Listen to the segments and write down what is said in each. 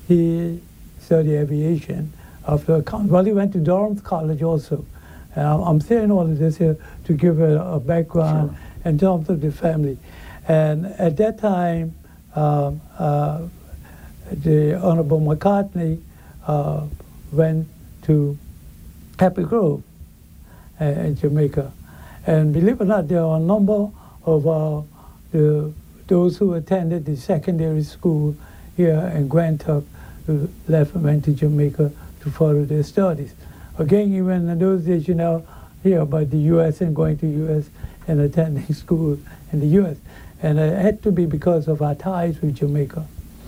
he studied aviation after college. Well, he went to Durham College also. I'm saying all of this here to give a background in terms of the family. And at that time, the Honorable McCartney went to Happy Grove in Jamaica. And believe it or not, there are a number of those who attended the secondary school here in Grand Tuck who left and went to Jamaica to follow their studies. Again, even in those days, you know, hear about the U.S. and going to U.S. and attending school in the U.S. And it had to be because of our ties with Jamaica.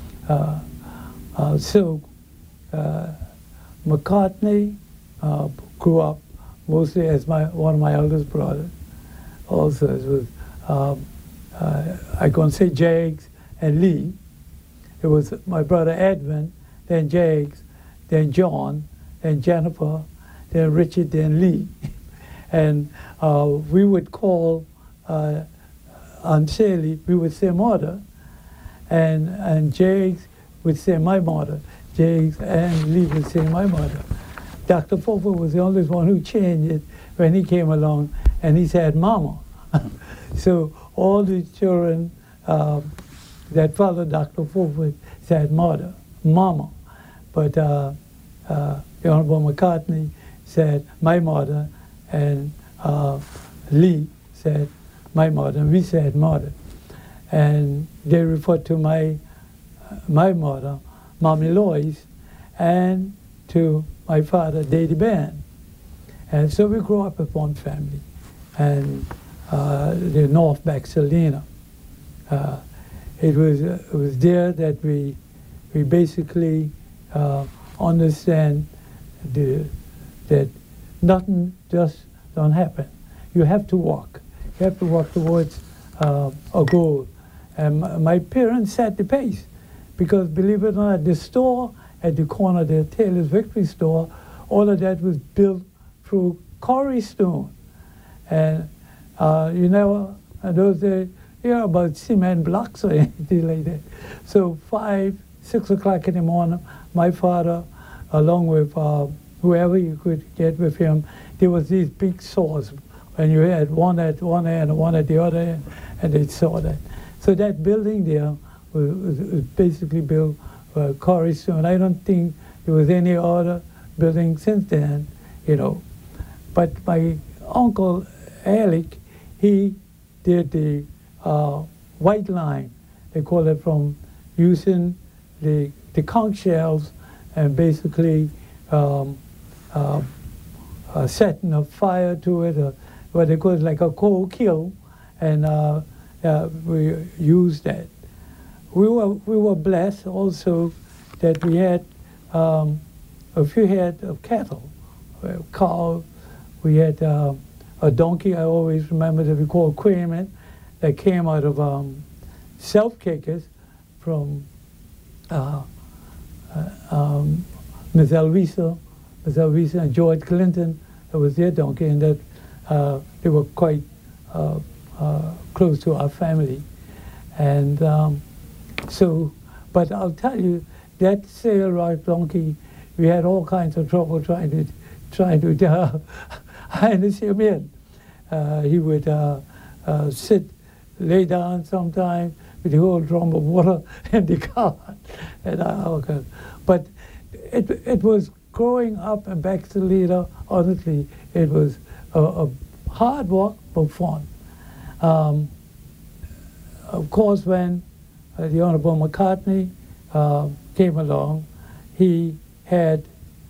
McCartney grew up mostly as one of my eldest brothers. Also, it was, I can say Jags and Lee. It was my brother Edwin, then Jags, then John, then Jennifer, then Richard, then Lee. And we would call Aunt Sally, we would say mother, and Jags would say my mother. Jags and Lee would say my mother. Dr. Fulford was the only one who changed it when he came along, and he said mama. So all the children that followed Dr. Fulford said mother, mama. But the Honorable McCartney said my mother, and Lee said my mother, and we said mother. And they referred to my mother, Mommy Lois, and to my father, Daddy Ben. And so we grew up as one family, and the North Baxalina. It was there that we basically understand that nothing just don't happen. You have to walk. You have to walk towards a goal. And my parents set the pace, because believe it or not, the store at the corner, the Taylor's Victory store, all of that was built through quarry stone. And you know, in those days, about cement blocks or anything like that. So 5, 6 o'clock in the morning, my father, along with whoever you could get with him, there was these big saws, and you had one at one end and one at the other end, and they saw that. So that building there was basically built quarry stone. I don't think there was any other building since then, you know. But my uncle Alec, he did the white line, they call it, from using the conch shells and basically setting a fire to it, what they call it, like a coal kiln, and we used that. We were blessed also that we had a few head of cattle, cows. We had a donkey, I always remember, that we called Quayman, that came out of Self-Kickers from Ms. Elvisa and George Clinton. That was their donkey, and that they were quite close to our family. And but I'll tell you, that sail right donkey, we had all kinds of trouble trying to harness him in. He would lay down sometime with the whole drum of water in the car. And but it was growing up in Baxter, honestly, it was a hard work but fun. Of course, when the Honorable McCartney came along, he had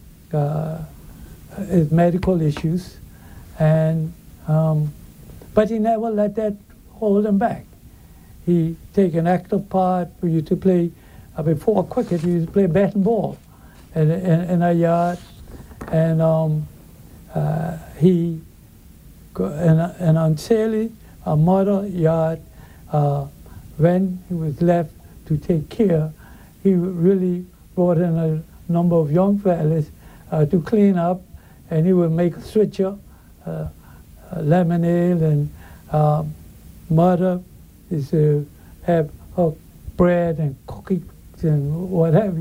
his medical issues, and but he never let that hold him back. He take an active part. We used to play, before cricket, we used to play bat and ball in our yard. And he, and on Sally, our mother yard, when he was left to take care, he really brought in a number of young fellas to clean up, and he would make a switcher, lemonade, and mother is to have her bread and cookies and what have you.